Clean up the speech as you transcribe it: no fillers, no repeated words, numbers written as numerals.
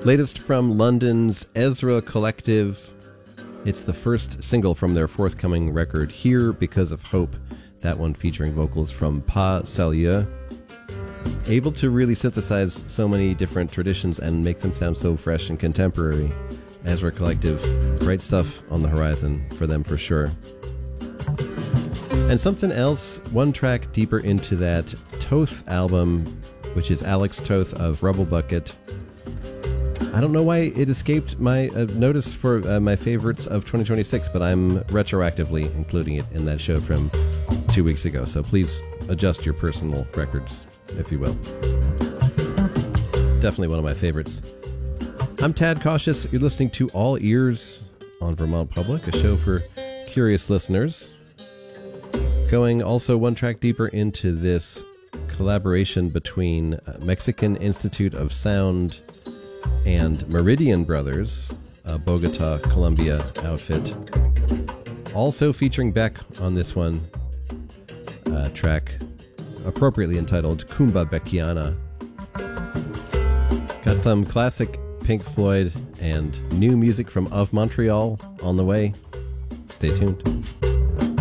Latest from London's Ezra Collective. It's the first single from their forthcoming record, Here Because of Hope. That one featuring vocals from Pas Salieu. Able to really synthesize so many different traditions and make them sound so fresh and contemporary. Ezra Collective, bright stuff on the horizon for them for sure. And something else, one track deeper into that Toth album, which is Alex Toth of Rubble Bucket. I don't know why it escaped my notice for my favorites of 2026, but I'm retroactively including it in that show from 2 weeks ago. So please adjust your personal records, if you will. Definitely one of my favorites. I'm Tad Cautious. You're listening to All Ears on Vermont Public, a show for curious listeners. Going also one track deeper into this collaboration between Mexican Institute of Sound and Meridian Brothers, a Bogota, Colombia outfit. Also featuring Beck on this one, track appropriately entitled Kumba Beckiana. Got some classic Pink Floyd and new music from Of Montreal on the way. Stay tuned.